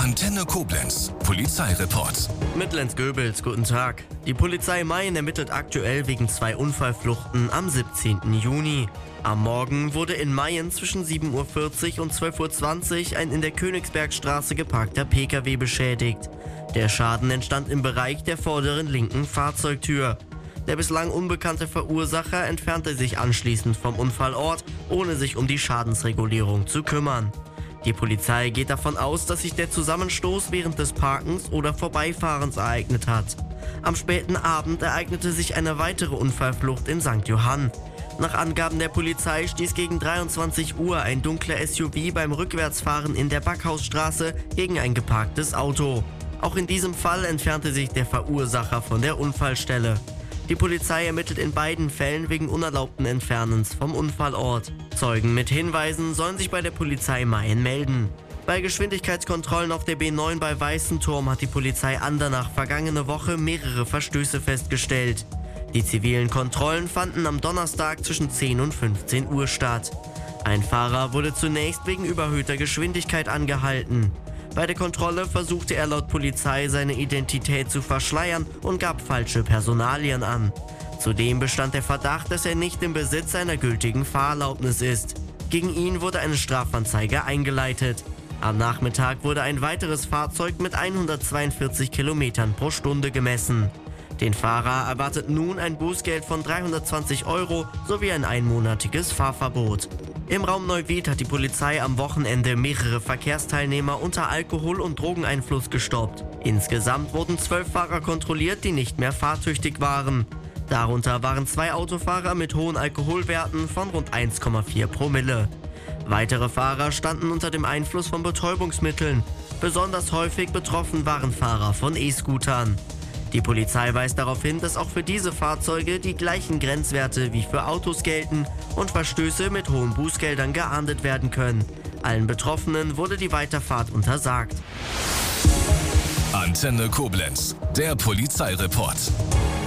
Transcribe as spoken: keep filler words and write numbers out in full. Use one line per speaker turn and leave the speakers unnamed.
Antenne Koblenz, Polizeireport.
Mit Lenz Goebels, guten Tag. Die Polizei Mayen ermittelt aktuell wegen zwei Unfallfluchten am siebzehnten Juni. Am Morgen wurde in Mayen zwischen sieben Uhr vierzig und zwölf Uhr zwanzig ein in der Königsbergstraße geparkter Pkw beschädigt. Der Schaden entstand im Bereich der vorderen linken Fahrzeugtür. Der bislang unbekannte Verursacher entfernte sich anschließend vom Unfallort, ohne sich um die Schadensregulierung zu kümmern. Die Polizei geht davon aus, dass sich der Zusammenstoß während des Parkens oder Vorbeifahrens ereignet hat. Am späten Abend ereignete sich eine weitere Unfallflucht in Sankt Johann. Nach Angaben der Polizei stieß gegen dreiundzwanzig Uhr ein dunkler S U V beim Rückwärtsfahren in der Backhausstraße gegen ein geparktes Auto. Auch in diesem Fall entfernte sich der Verursacher von der Unfallstelle. Die Polizei ermittelt in beiden Fällen wegen unerlaubten Entfernens vom Unfallort. Zeugen mit Hinweisen sollen sich bei der Polizei Mayen melden. Bei Geschwindigkeitskontrollen auf der B neun bei Weißenturm hat die Polizei Andernach vergangene Woche mehrere Verstöße festgestellt. Die zivilen Kontrollen fanden am Donnerstag zwischen zehn und fünfzehn Uhr statt. Ein Fahrer wurde zunächst wegen überhöhter Geschwindigkeit angehalten. Bei der Kontrolle versuchte er laut Polizei seine Identität zu verschleiern und gab falsche Personalien an. Zudem bestand der Verdacht, dass er nicht im Besitz einer gültigen Fahrerlaubnis ist. Gegen ihn wurde eine Strafanzeige eingeleitet. Am Nachmittag wurde ein weiteres Fahrzeug mit hundertzweiundvierzig Kilometern pro Stunde gemessen. Den Fahrer erwartet nun ein Bußgeld von dreihundertzwanzig Euro sowie ein einmonatiges Fahrverbot. Im Raum Neuwied hat die Polizei am Wochenende mehrere Verkehrsteilnehmer unter Alkohol- und Drogeneinfluss gestoppt. Insgesamt wurden zwölf Fahrer kontrolliert, die nicht mehr fahrtüchtig waren. Darunter waren zwei Autofahrer mit hohen Alkoholwerten von rund eins Komma vier Promille. Weitere Fahrer standen unter dem Einfluss von Betäubungsmitteln. Besonders häufig betroffen waren Fahrer von E-Scootern. Die Polizei weist darauf hin, dass auch für diese Fahrzeuge die gleichen Grenzwerte wie für Autos gelten und Verstöße mit hohen Bußgeldern geahndet werden können. Allen Betroffenen wurde die Weiterfahrt untersagt.
Antenne Koblenz, der Polizeireport.